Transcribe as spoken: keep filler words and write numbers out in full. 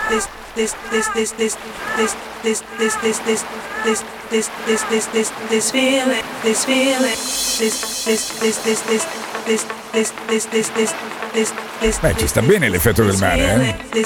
this this this this this this this this this this this this this this this this feeling this feeling this this this this this this this this this this this this Beh, ci sta bene l'effetto del mare, eh?